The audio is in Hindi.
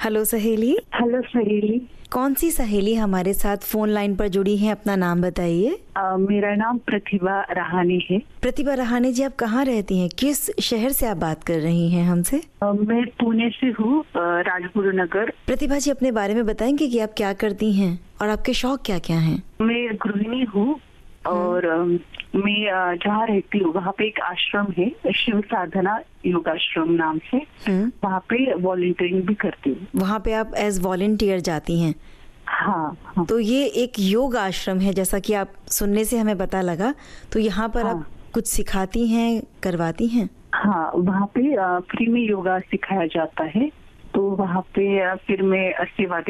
हेलो सहेली। हेलो सहेली। कौन सी सहेली हमारे साथ फोन लाइन पर जुड़ी है, अपना नाम बताइए। मेरा नाम प्रतिभा रहाने है। प्रतिभा रहाने जी, आप कहाँ रहती हैं, किस शहर से आप बात कर रही हैं हमसे? मैं पुणे से हूँ, राजगुरु नगर। प्रतिभा जी, अपने बारे में बताएंगे कि आप क्या करती हैं और आपके शौक क्या क्या हैं? मैं गृहिणी हूँ और मैं जहाँ रहती हूँ वहाँ पे एक आश्रम है, शिव साधना योगाश्रम नाम से। वहाँ पे वॉलंटियरिंग भी करती हूँ। वहाँ पे आप एज वॉलंटियर जाती हैं? हाँ। तो ये एक योग आश्रम है, जैसा कि आप सुनने से हमें पता लगा। तो यहाँ पर आप कुछ सिखाती हैं, करवाती हैं? हाँ, वहाँ पे फ्री में योगा सिखाया जाता है, तो वहाँ पे फिर मैं सेवा